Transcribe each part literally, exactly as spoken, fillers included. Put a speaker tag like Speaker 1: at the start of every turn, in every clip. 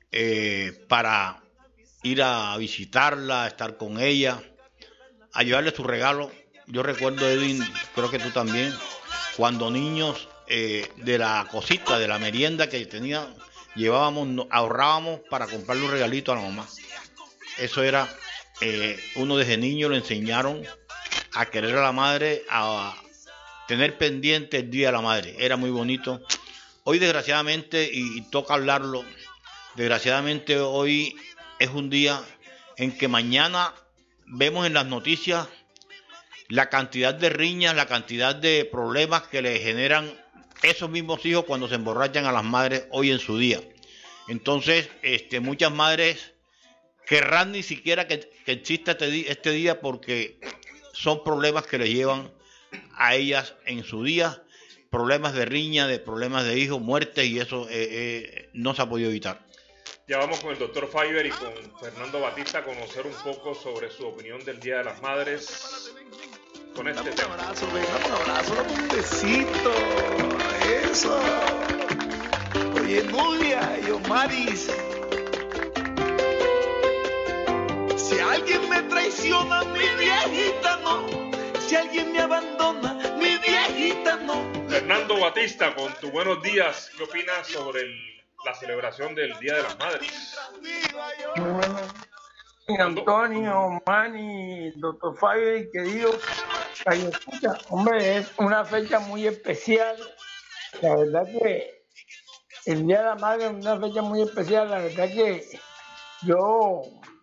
Speaker 1: eh, para ir a visitarla, estar con ella, a llevarle su regalo. Yo recuerdo, Edwin, creo que tú también, cuando niños eh, de la cosita, de la merienda que tenía, llevábamos, no- ahorrábamos para comprarle un regalito a la mamá. Eso era, eh, uno desde niño le enseñaron a querer a la madre, a tener pendiente el Día de la Madre. Era muy bonito. Hoy desgraciadamente, y, y toca hablarlo, desgraciadamente hoy es un día en que mañana vemos en las noticias la cantidad de riñas, la cantidad de problemas que le generan esos mismos hijos cuando se emborrachan a las madres hoy en su día. Entonces, este, muchas madres querrán ni siquiera que, que exista este, este día porque son problemas que le llevan a ellas en su día, problemas de riña, de problemas de hijos, muertes, y eso eh, eh, no se ha podido evitar.
Speaker 2: Ya vamos con el doctor Fiber y con Fernando Batista a conocer un poco sobre su opinión del Día de las Madres con este tema.
Speaker 3: Un abrazo, venga, un abrazo, un besito, eso. Oye, Nulia y Omaris, si alguien me traiciona, mi viejita no. Si alguien me abandona, mi viejita no.
Speaker 2: Fernando Batista, con tu buenos días, ¿qué opinas sobre el, la celebración del Día de las Madres?
Speaker 4: Muy bueno. Antonio, Manny, doctor Fabio y queridos, ahí escucha, hombre, es una fecha muy especial. La verdad que el Día de la Madre es una fecha muy especial. La verdad que yo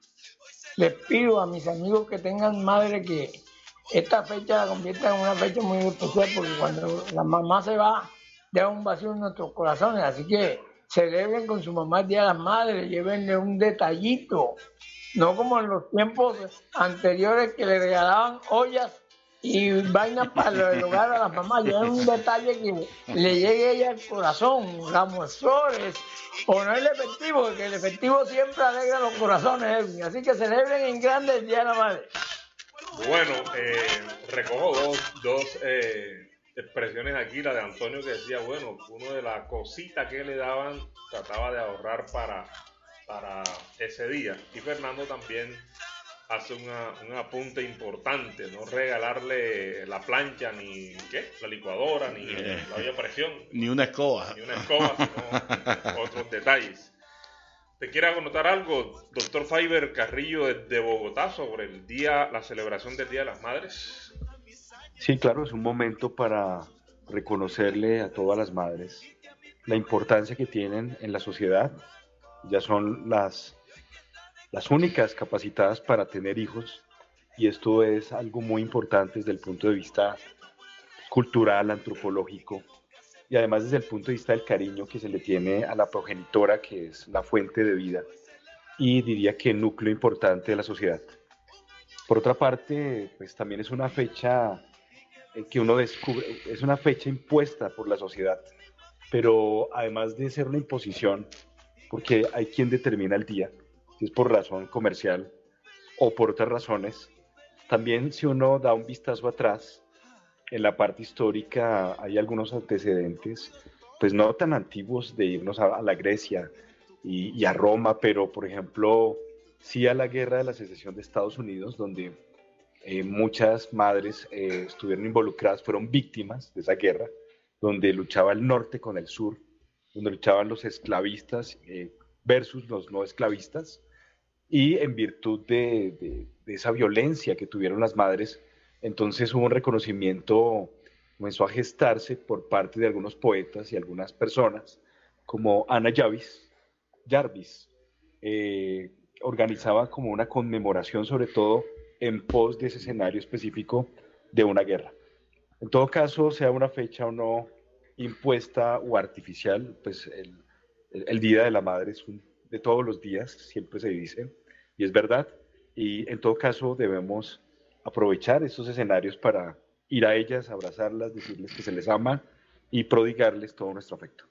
Speaker 4: les pido a mis amigos que tengan madre que esta fecha la conviertan en una fecha muy especial, porque cuando la mamá se va, deja un vacío en nuestros corazones. Así que celebren con su mamá el Día de las Madres, llévenle un detallito, no como en los tiempos anteriores que le regalaban ollas y vainas para el hogar a las mamás. Lleven un detalle que le llegue a ella al corazón, ramos flores, o no el efectivo, porque el efectivo siempre alegra los corazones, Edwin. Así que celebren en grande el Día de la Madre.
Speaker 2: Bueno, eh, recojo dos, dos eh, expresiones aquí, la de Antonio que decía, bueno, uno de las cositas que le daban trataba de ahorrar para, para ese día. Y Fernando también hace una, un apunte importante, no regalarle la plancha, ni ¿qué? La licuadora, ni
Speaker 1: Eh,
Speaker 2: la olla a presión,
Speaker 1: Ni una escoba.
Speaker 2: ni una escoba, sino otros detalles. ¿Te quiere anotar algo, doctor Fiber Carrillo de Bogotá, sobre el día, la celebración del Día de las Madres?
Speaker 5: Sí, claro, es un momento para reconocerle a todas las madres la importancia que tienen en la sociedad. Ya son las, las únicas capacitadas para tener hijos, y esto es algo muy importante desde el punto de vista cultural, antropológico, y además desde el punto de vista del cariño que se le tiene a la progenitora, que es la fuente de vida y diría que núcleo importante de la sociedad. Por otra parte, pues también es una fecha eh, que uno descubre, es una fecha impuesta por la sociedad, pero además de ser una imposición, porque hay quien determina el día, si es por razón comercial o por otras razones, también si uno da un vistazo atrás, en la parte histórica hay algunos antecedentes, pues no tan antiguos, de irnos a, a la Grecia y, y a Roma, pero por ejemplo, sí a la guerra de la secesión de Estados Unidos, donde eh, muchas madres eh, estuvieron involucradas, fueron víctimas de esa guerra, donde luchaba el norte con el sur, donde luchaban los esclavistas eh, versus los no esclavistas, y en virtud de, de, de esa violencia que tuvieron las madres, entonces hubo un reconocimiento, comenzó a gestarse por parte de algunos poetas y algunas personas, como Ana Jarvis, Jarvis eh, organizaba como una conmemoración, sobre todo en pos de ese escenario específico de una guerra. En todo caso, sea una fecha o no impuesta o artificial, pues el, el, el Día de la Madre es un, de todos los días, siempre se dice, y es verdad, y en todo caso debemos aprovechar estos escenarios para ir a ellas, abrazarlas, decirles que se les ama y prodigarles todo nuestro afecto.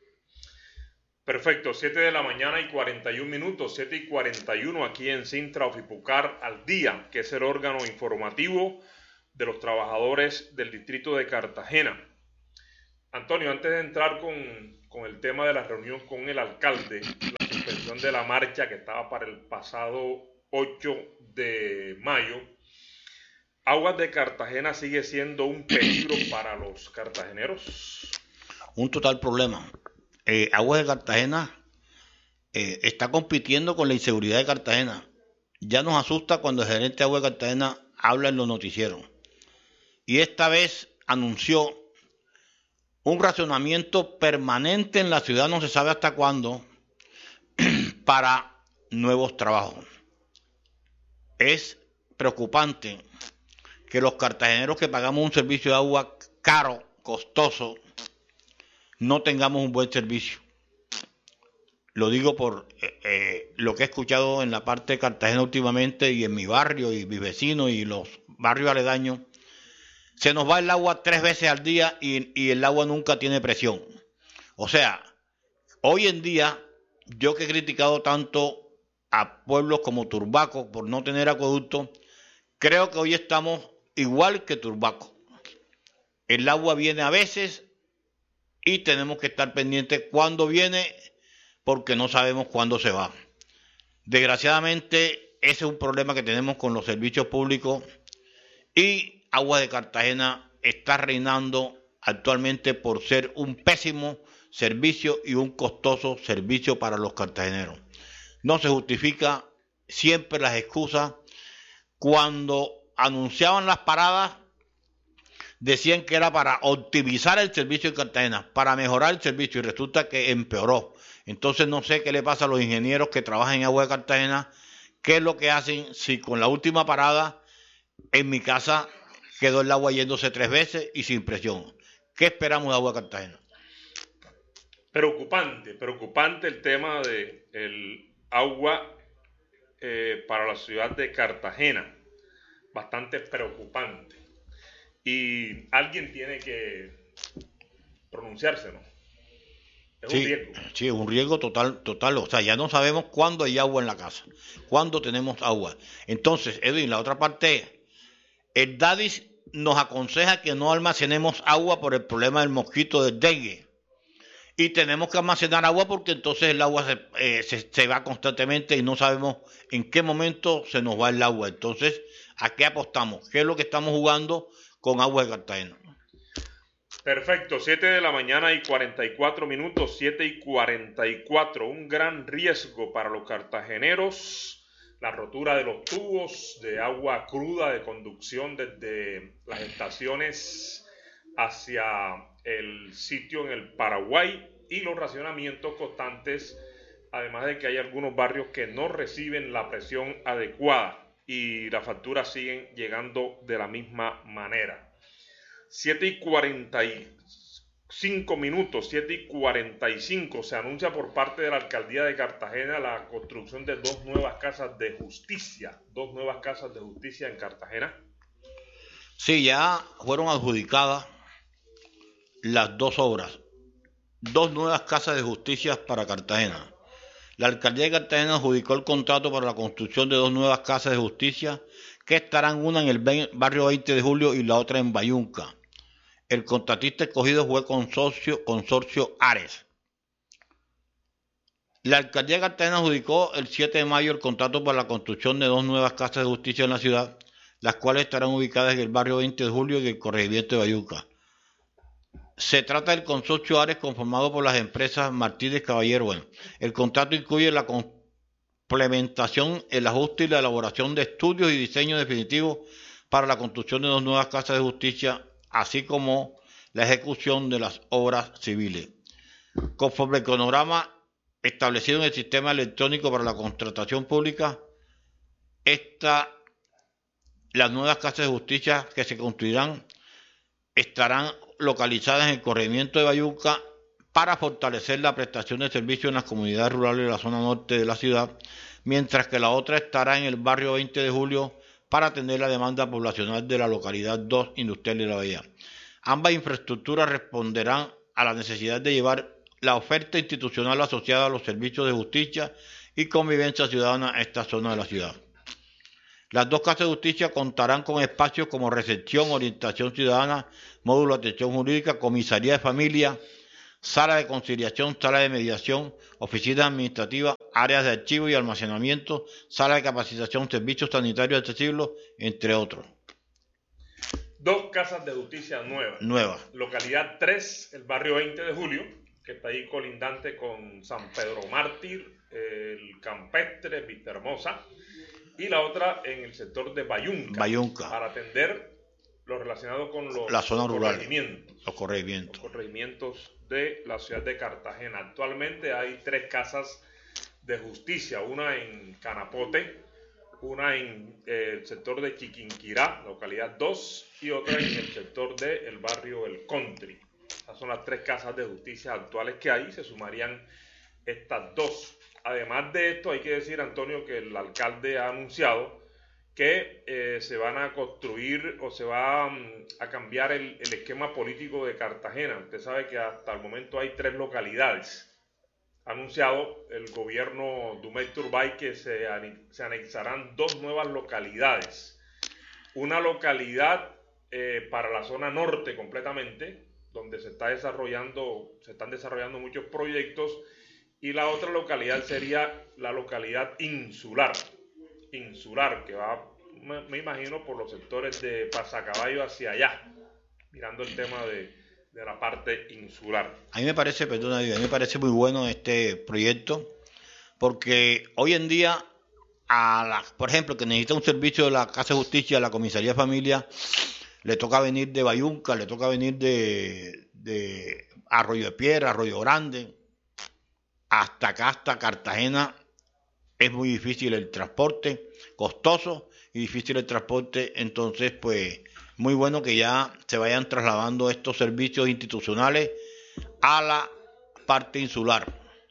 Speaker 2: Perfecto, siete de la mañana y cuarenta y un minutos, siete y cuarenta y uno aquí en Sintra Ofipucar al día, que es el órgano informativo de los trabajadores del distrito de Cartagena. Antonio, antes de entrar con, con el tema de la reunión con el alcalde, la suspensión de la marcha que estaba para el pasado ocho de mayo. ¿Aguas de Cartagena sigue siendo un peligro para los cartageneros?
Speaker 1: Un total problema. Eh, Aguas de Cartagena eh, está compitiendo con la inseguridad de Cartagena. Ya nos asusta cuando el gerente de Aguas de Cartagena habla en los noticieros. Y esta vez anunció un racionamiento permanente en la ciudad, no se sabe hasta cuándo, para nuevos trabajos. Es preocupante que los cartageneros que pagamos un servicio de agua caro, costoso, no tengamos un buen servicio. Lo digo por eh, eh, lo que he escuchado en la parte de Cartagena últimamente y en mi barrio y mis vecinos y los barrios aledaños. Se nos va el agua tres veces al día y, y el agua nunca tiene presión. O sea, hoy en día, yo que he criticado tanto a pueblos como Turbaco por no tener acueducto, creo que hoy estamos igual que Turbaco. El agua viene a veces y tenemos que estar pendientes cuándo viene porque no sabemos cuándo se va. Desgraciadamente, ese es un problema que tenemos con los servicios públicos y Aguas de Cartagena está reinando actualmente por ser un pésimo servicio y un costoso servicio para los cartageneros. No se justifica siempre las excusas. Cuando anunciaban las paradas, decían que era para optimizar el servicio en Cartagena, para mejorar el servicio, y resulta que empeoró. Entonces no sé qué le pasa a los ingenieros que trabajan en Aguas de Cartagena, qué es lo que hacen si con la última parada en mi casa quedó el agua yéndose tres veces y sin presión. ¿Qué esperamos de Aguas de Cartagena?
Speaker 2: Preocupante, preocupante el tema de el agua eh, para la ciudad de Cartagena. Bastante preocupante. Y alguien tiene que pronunciarse, ¿no? Es
Speaker 1: sí,
Speaker 2: un riesgo.
Speaker 1: Sí, es un riesgo total, total. O sea, ya no sabemos cuándo hay agua en la casa, cuándo tenemos agua. Entonces, Edwin, la otra parte es, el DADIS nos aconseja que no almacenemos agua por el problema del mosquito del dengue. Y tenemos que almacenar agua porque entonces el agua se, eh, se, se va constantemente y no sabemos en qué momento se nos va el agua. Entonces, ¿a qué apostamos? ¿Qué es lo que estamos jugando con Aguas de Cartagena?
Speaker 2: Perfecto, siete de la mañana y cuarenta y cuatro minutos, siete y cuarenta y cuatro. Un gran riesgo para los cartageneros. La rotura de los tubos de agua cruda de conducción desde las estaciones hacia el sitio en el Paraguay y los racionamientos constantes, además de que hay algunos barrios que no reciben la presión adecuada y las facturas siguen llegando de la misma manera. siete y cuarenta y cinco minutos, siete y cuarenta y cinco, se anuncia por parte de la Alcaldía de Cartagena la construcción de dos nuevas casas de justicia, dos nuevas casas de justicia en Cartagena.
Speaker 1: Sí, ya fueron adjudicadas las dos obras, dos nuevas casas de justicia para Cartagena. La Alcaldía de Cartagena adjudicó el contrato para la construcción de dos nuevas casas de justicia que estarán una en el barrio veinte de julio y la otra en Bayunca. El contratista escogido fue Consorcio, Consorcio Ares. La Alcaldía de Cartagena adjudicó el siete de mayo el contrato para la construcción de dos nuevas casas de justicia en la ciudad, las cuales estarán ubicadas en el barrio veinte de julio y en el corregimiento de Bayunca. Se trata del Consorcio Ares conformado por las empresas Martínez Caballero. Bueno, el contrato incluye la complementación, el ajuste y la elaboración de estudios y diseños definitivos para la construcción de dos nuevas casas de justicia, así como la ejecución de las obras civiles. Conforme al cronograma establecido en el sistema electrónico para la contratación pública, esta, las nuevas casas de justicia que se construirán estarán localizadas en el corregimiento de Bayunca para fortalecer la prestación de servicios en las comunidades rurales de la zona norte de la ciudad, mientras que la otra estará en el barrio veinte de julio para atender la demanda poblacional de la localidad dos industrial de la Bahía. Ambas infraestructuras responderán a la necesidad de llevar la oferta institucional asociada a los servicios de justicia y convivencia ciudadana a esta zona de la ciudad. Las dos casas de justicia contarán con espacios como recepción, orientación ciudadana, módulo de atención jurídica, comisaría de familia, sala de conciliación, sala de mediación, oficinas administrativas, áreas de archivo y almacenamiento, sala de capacitación, servicios sanitarios accesibles, entre otros.
Speaker 2: Dos casas de justicia nuevas.
Speaker 1: Nueva.
Speaker 2: Localidad tres, el barrio veinte de julio, que está ahí colindante con San Pedro Mártir, el Campestre, Vistahermosa, y la otra en el sector de Bayunca,
Speaker 1: Bayunca.
Speaker 2: para atender lo relacionado con los,
Speaker 1: la zona rural,
Speaker 2: corregimientos,
Speaker 1: los corregimientos.
Speaker 2: los corregimientos de la ciudad de Cartagena. Actualmente hay tres casas de justicia, una en Canapote, una en eh, el sector de Chiquinquirá, localidad dos, y otra en el sector del barrio El Country. Esas son las tres casas de justicia actuales que hay, se sumarían estas dos. Además de esto, hay que decir, Antonio, que el alcalde ha anunciado que eh, se van a construir o se va um, a cambiar el, el esquema político de Cartagena. Usted sabe que hasta el momento hay tres localidades. Ha anunciado el gobierno Dumey Turbay que se, se anexarán dos nuevas localidades. Una localidad eh, para la zona norte completamente, donde se está desarrollando, se están desarrollando muchos proyectos, y la otra localidad sería la localidad insular, insular que va, me, me imagino, por los sectores de Pasacaballo hacia allá, mirando el tema de, de la parte insular.
Speaker 1: A mí me parece, perdona, a mí me parece muy bueno este proyecto, porque hoy en día, a la, por ejemplo, que necesita un servicio de la Casa de Justicia, la Comisaría de Familia, le toca venir de Bayunca, le toca venir de, de Arroyo de Piedra, Arroyo Grande, hasta acá, hasta Cartagena. Es muy difícil el transporte, costoso y difícil el transporte. Entonces, pues, muy bueno que ya se vayan trasladando estos servicios institucionales a la parte insular.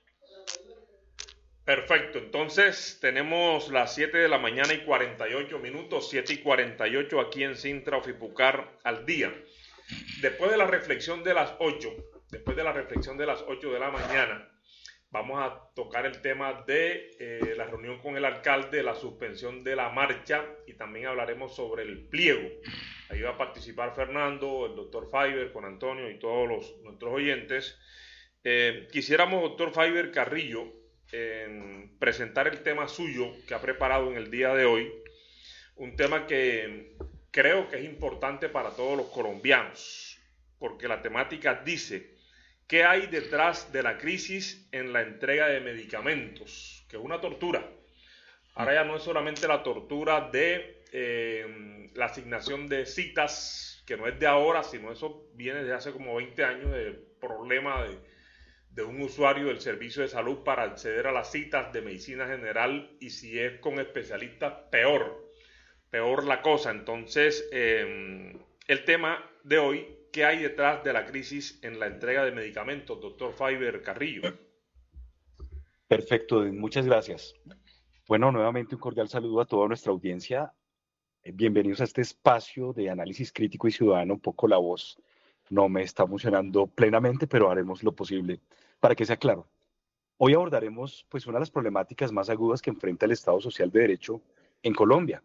Speaker 2: Perfecto, entonces tenemos las siete de la mañana y cuarenta y ocho minutos, siete y cuarenta y ocho aquí en Sintra Ofipucar al día. Después de la reflexión de las ocho, después de la reflexión de las ocho de la mañana, vamos a tocar el tema de eh, la reunión con el alcalde, la suspensión de la marcha, y también hablaremos sobre el pliego. Ahí va a participar Fernando, el doctor Fiber, con Antonio y todos los, nuestros oyentes. Eh, quisiéramos, doctor Fiber Carrillo, en presentar el tema suyo que ha preparado en el día de hoy, un tema que creo que es importante para todos los colombianos, porque la temática dice: ¿qué hay detrás de la crisis en la entrega de medicamentos? Que es una tortura. Ahora ya no es solamente la tortura de eh, la asignación de citas, que no es de ahora, sino eso viene de hace como veinte años, del problema de de un usuario del servicio de salud para acceder a las citas de medicina general, y si es con especialistas, peor, peor la cosa. Entonces, eh, el tema de hoy, ¿qué hay detrás de la crisis en la entrega de medicamentos? Doctor Fiber Carrillo.
Speaker 5: Perfecto, muchas gracias. Bueno, nuevamente un cordial saludo a toda nuestra audiencia. Bienvenidos a este espacio de análisis crítico y ciudadano. Un poco la voz no me está funcionando plenamente, pero haremos lo posible para que sea claro. Hoy abordaremos pues una de las problemáticas más agudas que enfrenta el Estado Social de Derecho en Colombia.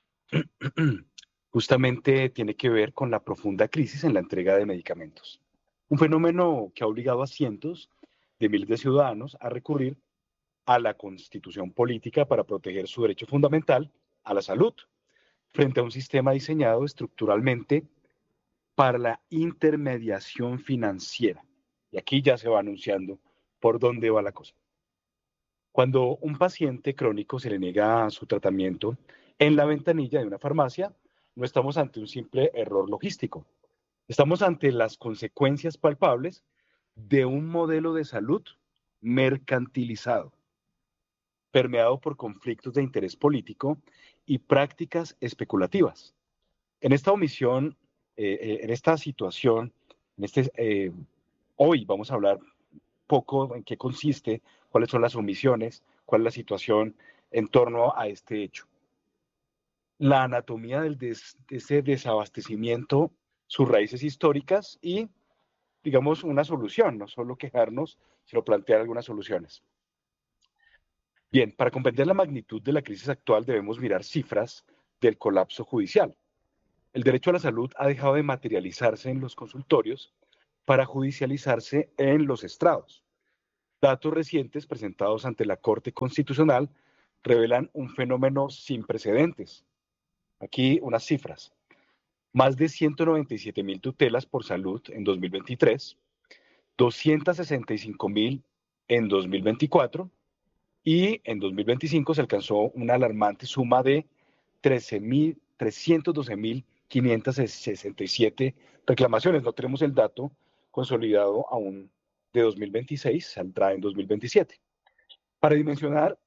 Speaker 5: Justamente tiene que ver con la profunda crisis en la entrega de medicamentos. Un fenómeno que ha obligado a cientos de miles de ciudadanos a recurrir a la constitución política para proteger su derecho fundamental a la salud, frente a un sistema diseñado estructuralmente para la intermediación financiera. Y aquí ya se va anunciando por dónde va la cosa. Cuando un paciente crónico se le niega su tratamiento en la ventanilla de una farmacia, no estamos ante un simple error logístico. Estamos ante las consecuencias palpables de un modelo de salud mercantilizado, permeado por conflictos de interés político y prácticas especulativas. En esta omisión, eh, en esta situación, en este, eh, hoy vamos a hablar poco en qué consiste, cuáles son las omisiones, cuál es la situación en torno a este hecho. La anatomía del des, de ese desabastecimiento, sus raíces históricas y, digamos, una solución, no solo quejarnos, sino plantear algunas soluciones. Bien, para comprender la magnitud de la crisis actual debemos mirar cifras del colapso judicial. El derecho a la salud ha dejado de materializarse en los consultorios para judicializarse en los estrados. Datos recientes presentados ante la Corte Constitucional revelan un fenómeno sin precedentes. Aquí unas cifras. Más de ciento noventa y siete mil tutelas por salud en dos mil veintitrés, doscientos sesenta y cinco mil en dos mil veinticuatro y en dos mil veinticinco se alcanzó una alarmante suma de trescientos doce mil quinientos sesenta y siete reclamaciones. No tenemos el dato consolidado aún de dos mil veintiséis, saldrá en dos mil veintisiete. Para dimensionar,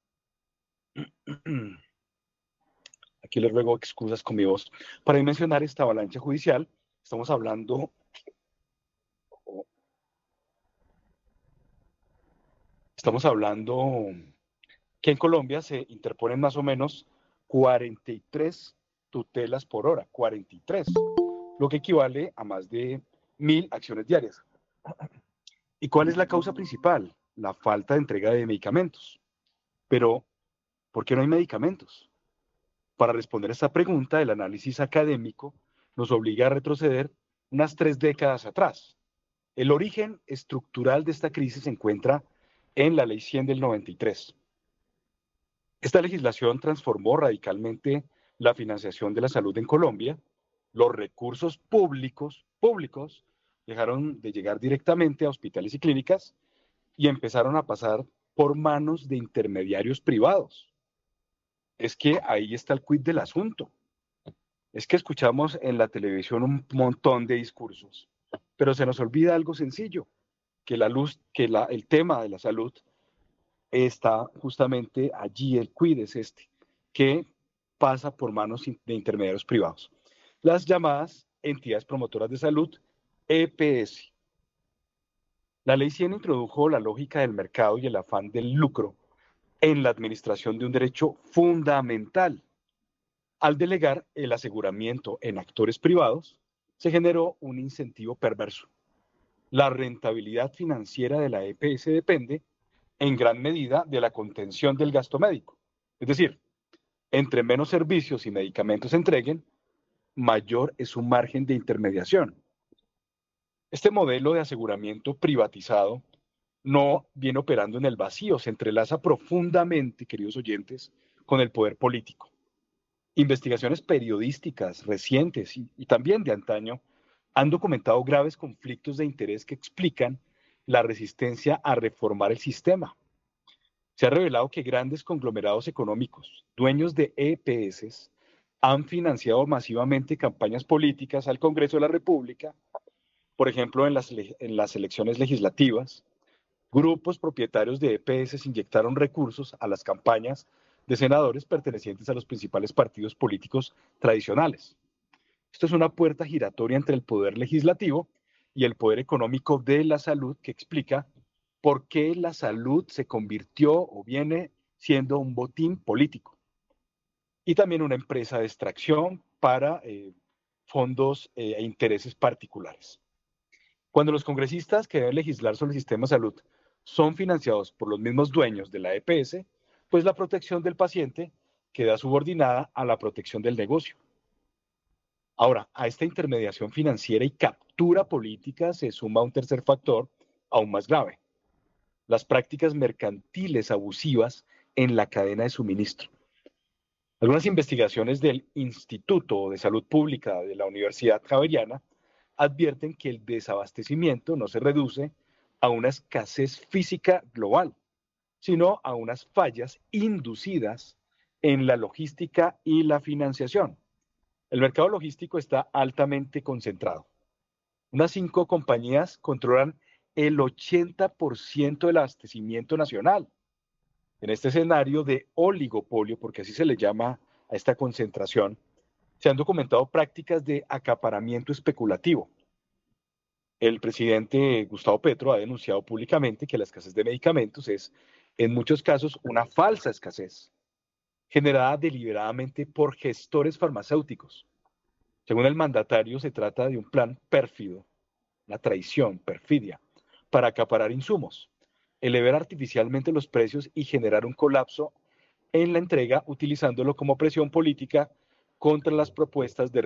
Speaker 5: aquí les ruego excusas con mi voz, para dimensionar esta avalancha judicial, estamos hablando, estamos hablando que en Colombia se interponen más o menos cuarenta y tres tutelas por hora, cuarenta y tres, lo que equivale a más de mil acciones diarias. ¿Y cuál es la causa principal? La falta de entrega de medicamentos. Pero, ¿por qué no hay medicamentos? Para responder a esta pregunta, el análisis académico nos obliga a retroceder unas tres décadas atrás. El origen estructural de esta crisis se encuentra en la Ley cien del noventa y tres. Esta legislación transformó radicalmente la financiación de la salud en Colombia. Los recursos públicos, públicos dejaron de llegar directamente a hospitales y clínicas y empezaron a pasar por manos de intermediarios privados. Es que ahí está el quid del asunto. Es que escuchamos en la televisión un montón de discursos, pero se nos olvida algo sencillo, que, la luz, que la, el tema de la salud está justamente allí, el quid es este, que pasa por manos de intermediarios privados. Las llamadas entidades promotoras de salud, E P S. La Ley cien introdujo la lógica del mercado y el afán del lucro en la administración de un derecho fundamental. Al delegar el aseguramiento en actores privados, se generó un incentivo perverso. La rentabilidad financiera de la E P S depende en gran medida de la contención del gasto médico. Es decir, entre menos servicios y medicamentos se entreguen, mayor es su margen de intermediación. Este modelo de aseguramiento privatizado no viene operando en el vacío, se entrelaza profundamente, queridos oyentes, con el poder político. Investigaciones periodísticas recientes y, y también de antaño han documentado graves conflictos de interés que explican la resistencia a reformar el sistema. Se ha revelado que grandes conglomerados económicos, dueños de E P S, han financiado masivamente campañas políticas al Congreso de la República, por ejemplo, en las, en las elecciones legislativas. Grupos propietarios de E P S inyectaron recursos a las campañas de senadores pertenecientes a los principales partidos políticos tradicionales. Esto es una puerta giratoria entre el poder legislativo y el poder económico de la salud que explica por qué la salud se convirtió o viene siendo un botín político. Y también una empresa de extracción para eh, fondos eh, e intereses particulares. Cuando los congresistas que deben legislar sobre el sistema de salud son financiados por los mismos dueños de la E P S, pues la protección del paciente queda subordinada a la protección del negocio. Ahora, a esta intermediación financiera y captura política se suma un tercer factor aún más grave: las prácticas mercantiles abusivas en la cadena de suministro. Algunas investigaciones del Instituto de Salud Pública de la Universidad Javeriana advierten que el desabastecimiento no se reduce a una escasez física global, sino a unas fallas inducidas en la logística y la financiación. El mercado logístico está altamente concentrado. Unas cinco compañías controlan el ochenta por ciento del abastecimiento nacional. En este escenario de oligopolio, porque así se le llama a esta concentración, se han documentado prácticas de acaparamiento especulativo. El presidente Gustavo Petro ha denunciado públicamente que la escasez de medicamentos es, en muchos casos, una falsa escasez, generada deliberadamente por gestores farmacéuticos. Según el mandatario, se trata de un plan pérfido, una traición, perfidia, para acaparar insumos, elevar artificialmente los precios y generar un colapso en la entrega, utilizándolo como presión política contra las propuestas de